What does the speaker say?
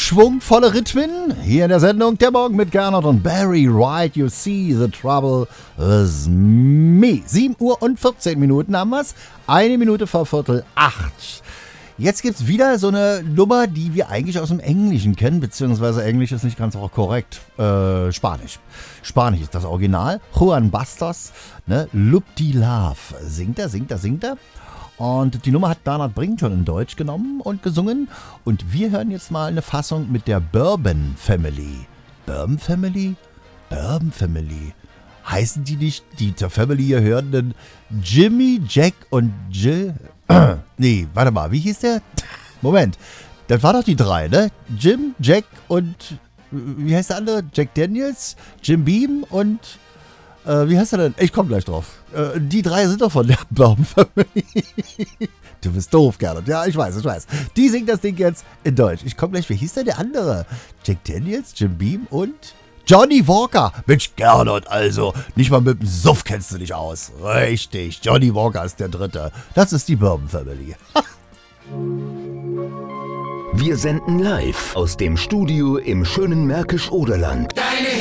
schwungvolle Rhythmen hier in der Sendung Der Morgen mit Gernot und Barry. Right, you see the trouble with me. 7 Uhr und 14 Minuten haben wir's. 1 Minute vor 7:45. Jetzt gibt's wieder so eine Nummer, die wir eigentlich aus dem Englischen kennen, beziehungsweise Englisch ist nicht ganz auch korrekt. Spanisch. Spanisch ist das Original. Juan Bastos, ne? Loop de Love. Singt er. Und die Nummer hat Bernhard Brink schon in Deutsch genommen und gesungen. Und wir hören jetzt mal eine Fassung mit der Bourbon Family. Bourbon Family? Bourbon Family. Heißen die nicht, die zur Family hier hörenden Jimmy, Jack und Jill? Nee, warte mal, wie hieß der? Moment, das war doch die drei, ne? Jim, Jack und, wie heißt der andere? Jack Daniels, Jim Beam und, wie heißt er denn? Ich komm gleich drauf. Die drei sind doch von der Bourbon Family. Du bist doof, Gernot. Ja, ich weiß. Die singt das Ding jetzt in Deutsch. Ich komm gleich, wie hieß denn der andere? Jack Daniels, Jim Beam und Johnny Walker. Mensch, Gernot, also, nicht mal mit dem Suff kennst du dich aus. Richtig, Johnny Walker ist der Dritte. Das ist die Bourbon Family. Wir senden live aus dem Studio im schönen Märkisch-Oderland.